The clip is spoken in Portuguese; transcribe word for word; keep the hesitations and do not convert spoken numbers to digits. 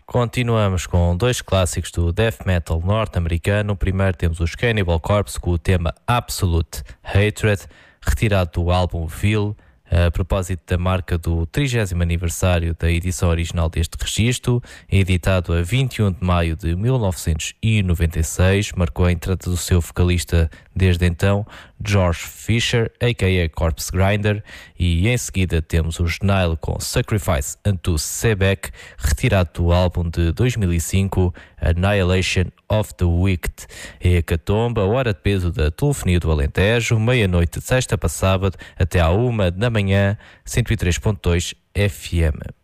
Continuamos com dois clássicos do death metal norte-americano. Primeiro temos os Cannibal Corpse com o tema Absolute Hatred, retirado do álbum Veil, a propósito da marca do trigésimo aniversário da edição original deste registro, editado a vinte e um de maio de mil novecentos e noventa e seis, marcou a entrada do seu vocalista desde então, George Fisher, a k a. Corpse Grinder, e em seguida temos os Nile com Sacrifice unto Sebek, retirado do álbum de dois mil e cinco, Annihilation of the Wicked. É a Catomba, hora de peso da Telefonia do Alentejo, meia-noite de sexta para sábado até à uma da manhã, cento e três ponto dois F M.